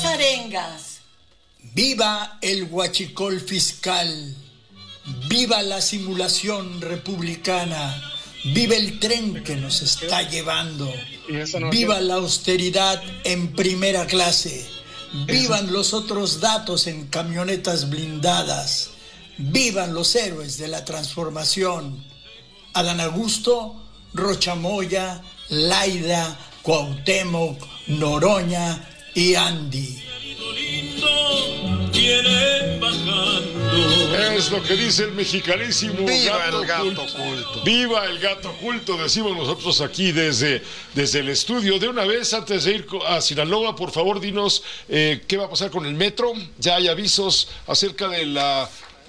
arengas. ¡Viva el huachicol fiscal! ¡Viva la simulación republicana! ¡Viva el tren que nos está llevando! ¡Viva la austeridad en primera clase! ¡Vivan los otros datos en camionetas blindadas! ¡Vivan los héroes de la transformación! Adán Augusto, Rocha Moya, Laida, Cuauhtémoc, Noroña y Andy. Es lo que dice el mexicanísimo ¡Viva gato el gato oculto! oculto! ¡Viva el gato oculto! Decimos nosotros aquí desde el estudio. De una vez, antes de ir a Sinaloa, por favor, dinos qué va a pasar con el metro. Ya hay avisos acerca de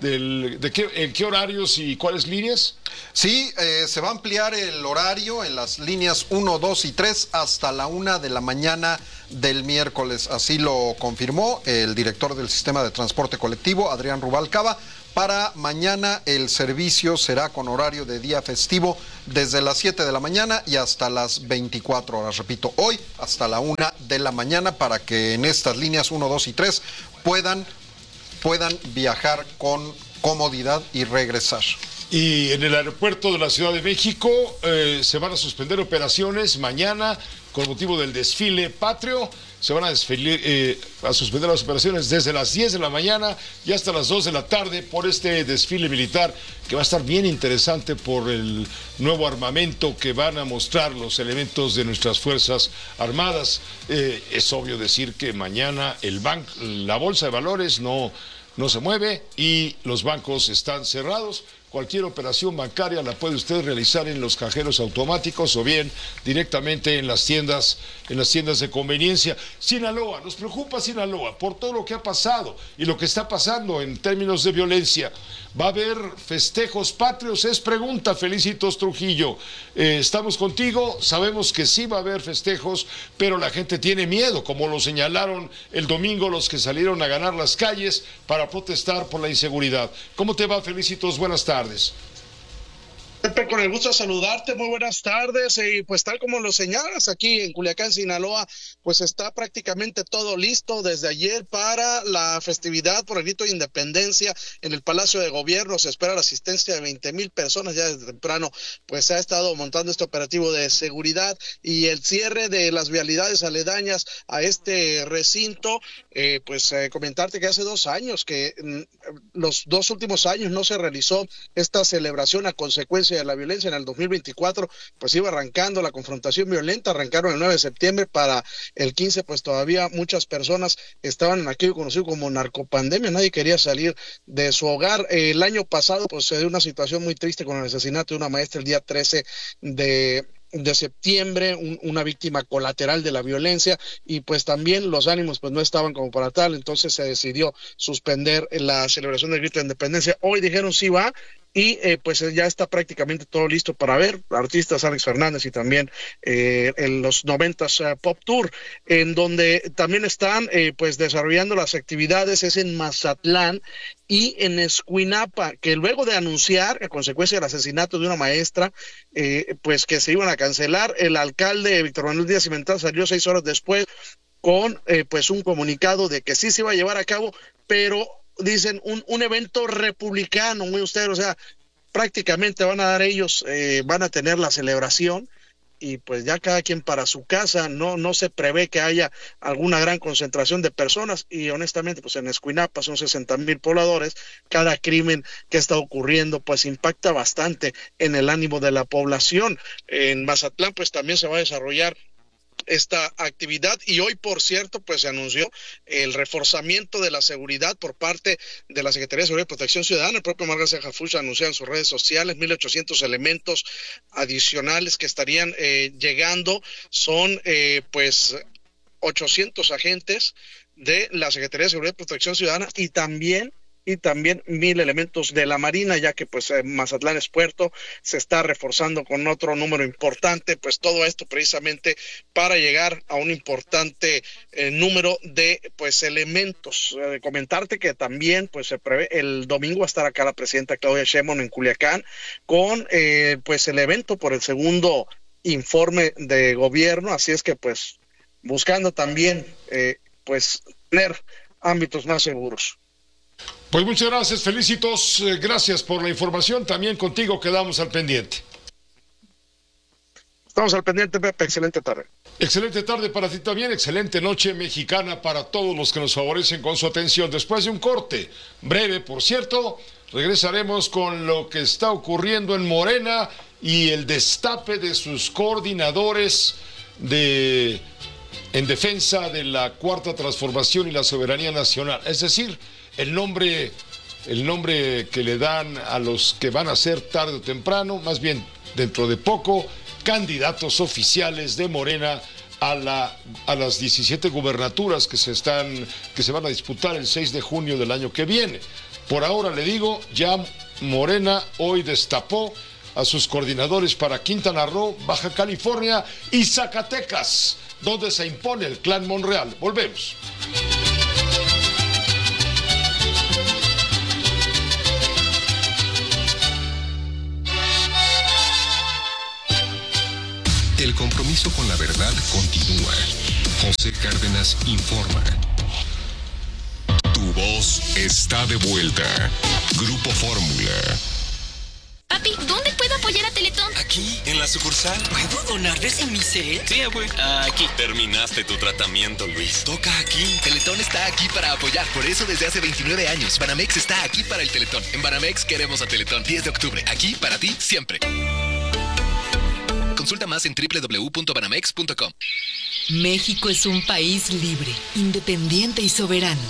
en qué horarios y cuáles líneas. Sí, se va a ampliar el horario en las líneas 1, 2 y 3 hasta la 1 de la mañana del miércoles. Así lo confirmó el director del Sistema de Transporte Colectivo, Adrián Rubalcaba. Para mañana el servicio será con horario de día festivo desde las 7 de la mañana y hasta las 24 horas. Repito, hoy hasta la 1 de la mañana para que en estas líneas 1, 2 y 3 puedan viajar con comodidad y regresar. Y en el aeropuerto de la Ciudad de México se van a suspender operaciones mañana con motivo del desfile patrio. Se van a suspender las operaciones desde las 10 de la mañana y hasta las 2 de la tarde por este desfile militar que va a estar bien interesante por el nuevo armamento que van a mostrar los elementos de nuestras Fuerzas Armadas. Es obvio decir que mañana la bolsa de valores no se mueve y los bancos están cerrados. Cualquier operación bancaria la puede usted realizar en los cajeros automáticos o bien directamente en las tiendas de conveniencia. Sinaloa, nos preocupa Sinaloa por todo lo que ha pasado y lo que está pasando en términos de violencia. ¿Va a haber festejos patrios? Es pregunta, Felicitos Trujillo. Estamos contigo, sabemos que sí va a haber festejos, pero la gente tiene miedo, como lo señalaron el domingo los que salieron a ganar las calles para protestar por la inseguridad. ¿Cómo te va, Felicitos? Buenas tardes. Pepe, con el gusto de saludarte, muy buenas tardes, y pues tal como lo señalas, aquí en Culiacán, Sinaloa, pues está prácticamente todo listo desde ayer para la festividad por el grito de independencia en el Palacio de Gobierno. Se espera la asistencia de 20,000 personas ya desde temprano, pues se ha estado montando este operativo de seguridad y el cierre de las vialidades aledañas a este recinto. Comentarte que hace 2 años que los 2 últimos años no se realizó esta celebración a consecuencia de la violencia. En el 2024 pues iba arrancando la confrontación violenta, arrancaron el 9 de septiembre, para el 15 pues todavía muchas personas estaban en aquello conocido como narcopandemia, nadie quería salir de su hogar. El año pasado pues se dio una situación muy triste con el asesinato de una maestra el día 13 de septiembre, una víctima colateral de la violencia, y pues también los ánimos pues no estaban como para tal, entonces se decidió suspender la celebración del grito de independencia. Hoy dijeron sí va, y pues ya está prácticamente todo listo para ver artistas, Alex Fernández y también en los 90s Pop Tour, en donde también están pues desarrollando las actividades, es en Mazatlán y en Escuinapa, que luego de anunciar a consecuencia del asesinato de una maestra pues que se iban a cancelar, el alcalde Víctor Manuel Díaz Cimental salió 6 horas después con pues un comunicado de que sí se iba a llevar a cabo, pero dicen un evento republicano, muy usted, o sea, prácticamente van a dar ellos, van a tener la celebración y pues ya cada quien para su casa, no se prevé que haya alguna gran concentración de personas, y honestamente pues en Escuinapa son 60,000 pobladores, cada crimen que está ocurriendo pues impacta bastante en el ánimo de la población. En Mazatlán pues también se va a desarrollar esta actividad, y hoy por cierto pues se anunció el reforzamiento de la seguridad por parte de la Secretaría de Seguridad y Protección Ciudadana. El propio Margarita Jafuch anunció en sus redes sociales 1,800 elementos adicionales que estarían llegando. Son pues 800 agentes de la Secretaría de Seguridad y Protección Ciudadana y también 1,000 elementos de la Marina, ya que pues Mazatlán es puerto, se está reforzando con otro número importante, pues todo esto precisamente para llegar a un importante número de pues elementos. Comentarte que también pues se prevé, el domingo va a estar acá la presidenta Claudia Sheinbaum en Culiacán con pues el evento por el segundo informe de gobierno, así es que pues buscando también pues tener ámbitos más seguros. Pues muchas gracias, felicitos, gracias por la información, también contigo quedamos al pendiente. Estamos al pendiente, Pepe, excelente tarde. Excelente tarde para ti también, excelente noche mexicana para todos los que nos favorecen con su atención. Después de un corte, breve por cierto, regresaremos con lo que está ocurriendo en Morena y el destape de sus coordinadores en defensa de la Cuarta Transformación y la soberanía nacional. Es decir, el nombre que le dan a los que van a ser tarde o temprano, más bien dentro de poco, candidatos oficiales de Morena a las 17 gubernaturas que se van a disputar el 6 de junio del año que viene. Por ahora le digo, ya Morena hoy destapó a sus coordinadores para Quintana Roo, Baja California y Zacatecas, donde se impone el Clan Monreal. Volvemos. El compromiso con la verdad continúa. José Cárdenas informa. Tu voz está de vuelta. Grupo Fórmula. Papi, ¿dónde puedo apoyar a Teletón? Aquí, en la sucursal. ¿Puedo donar desde mi cel? Sí, abue. Aquí. Terminaste tu tratamiento, Luis. Toca aquí. Teletón está aquí para apoyar. Por eso desde hace 29 años. Banamex está aquí para el Teletón. En Banamex queremos a Teletón. 10 de octubre. Aquí para ti siempre. Consulta más en www.banamex.com. México es un país libre, independiente y soberano.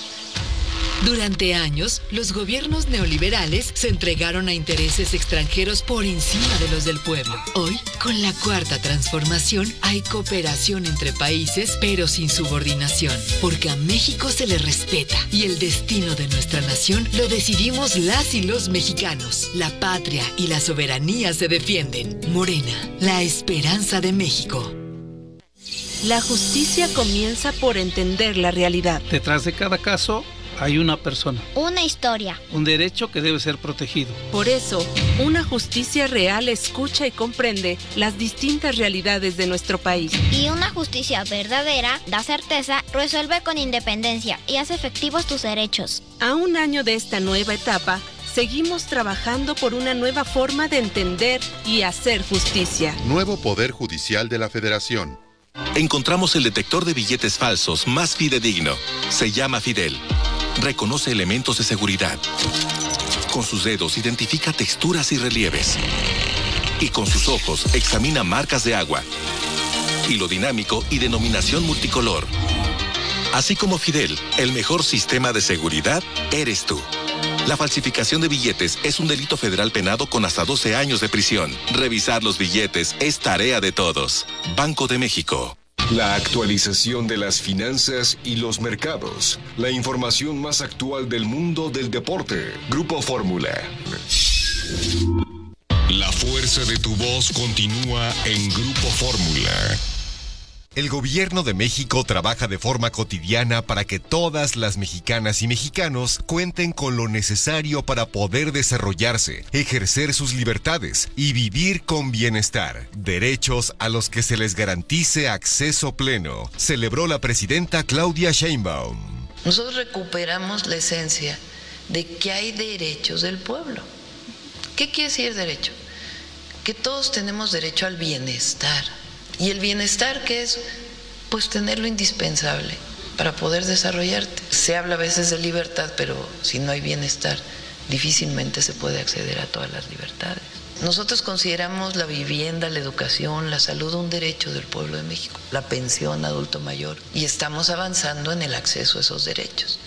Durante años, los gobiernos neoliberales se entregaron a intereses extranjeros por encima de los del pueblo. Hoy, con la Cuarta Transformación, hay cooperación entre países, pero sin subordinación, porque a México se le respeta y el destino de nuestra nación lo decidimos las y los mexicanos. La patria y la soberanía se defienden. Morena, la esperanza de México. La justicia comienza por entender la realidad. Detrás de cada caso hay una persona. Una historia. Un derecho que debe ser protegido. Por eso, una justicia real escucha y comprende las distintas realidades de nuestro país. Y una justicia verdadera da certeza, resuelve con independencia y hace efectivos tus derechos. A un año de esta nueva etapa, seguimos trabajando por una nueva forma de entender y hacer justicia. Nuevo Poder Judicial de la Federación. Encontramos el detector de billetes falsos más fidedigno. Se llama Fidel. Reconoce elementos de seguridad. Con sus dedos identifica texturas y relieves. Y con sus ojos examina marcas de agua. Hilo dinámico y denominación multicolor. Así como Fidel, el mejor sistema de seguridad eres tú. La falsificación de billetes es un delito federal penado con hasta 12 años de prisión. Revisar los billetes es tarea de todos. Banco de México. La actualización de las finanzas y los mercados. La información más actual del mundo del deporte. Grupo Fórmula. La fuerza de tu voz continúa en Grupo Fórmula. El gobierno de México trabaja de forma cotidiana para que todas las mexicanas y mexicanos cuenten con lo necesario para poder desarrollarse, ejercer sus libertades y vivir con bienestar. Derechos a los que se les garantice acceso pleno, celebró la presidenta Claudia Sheinbaum. Nosotros recuperamos la esencia de que hay derechos del pueblo. ¿Qué quiere decir derecho? Que todos tenemos derecho al bienestar. Y el bienestar, ¿qué es? Pues tener lo indispensable para poder desarrollarte. Se habla a veces de libertad, pero si no hay bienestar, difícilmente se puede acceder a todas las libertades. Nosotros consideramos la vivienda, la educación, la salud un derecho del pueblo de México, la pensión adulto mayor, y estamos avanzando en el acceso a esos derechos.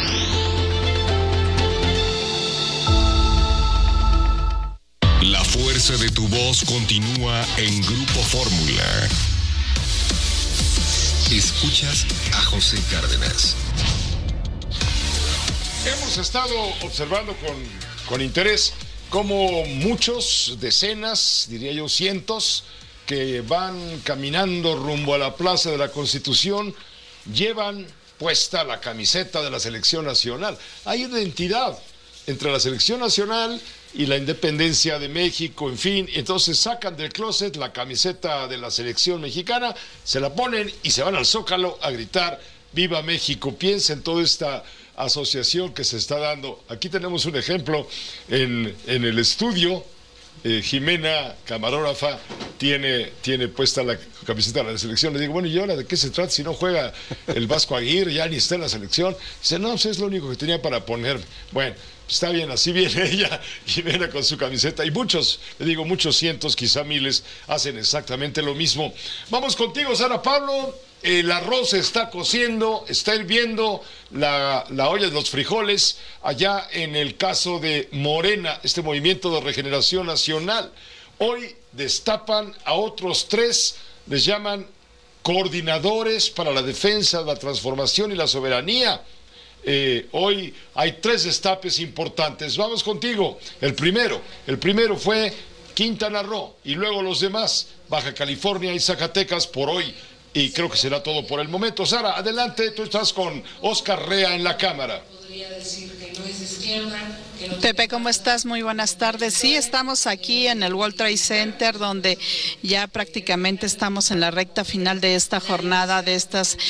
La fuerza de tu voz continúa en Grupo Fórmula. Escuchas a José Cárdenas. Hemos estado observando con interés cómo muchos, decenas, diría yo cientos, que van caminando rumbo a la Plaza de la Constitución, llevan puesta la camiseta de la Selección Nacional. Hay identidad entre la Selección Nacional y la independencia de México, en fin, entonces sacan del closet la camiseta de la selección mexicana, se la ponen y se van al Zócalo a gritar Viva México. Piensa en toda esta asociación que se está dando. Aquí tenemos un ejemplo en el estudio. Jimena, camarógrafa, tiene puesta la camiseta de la selección. Le digo, bueno, ¿y ahora de qué se trata si no juega el Vasco Aguirre? Ya ni está en la selección. Dice, no, pues es lo único que tenía para poner. Bueno, está bien, así viene ella, Jimena, con su camiseta. Y muchos, le digo, muchos cientos, quizá miles, hacen exactamente lo mismo. Vamos contigo, Sara Pablo. El arroz se está cociendo, está hirviendo la olla de los frijoles allá en el caso de Morena, este movimiento de regeneración nacional. Hoy destapan a otros 3, les llaman coordinadores para la defensa, la transformación y la soberanía. Hoy hay 3 destapes importantes. Vamos contigo. El primero fue Quintana Roo y luego los demás, Baja California y Zacatecas por hoy. Y creo que será todo por el momento. Sara, adelante, tú estás con Oscar Rea en la cámara. Podría decir que no es de izquierda. Pepe, ¿cómo estás? Muy buenas tardes. Sí, estamos aquí en el World Trade Center, donde ya prácticamente estamos en la recta final de esta jornada, de estas